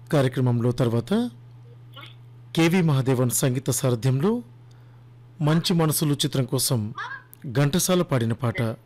కార్యక్రమంలో తర్వాత కేవి మహాదేవన్ సంగీత సారథ్యంలో మంచి మనసులు చిత్రం కోసం ఘంటసాల పాడిన పాట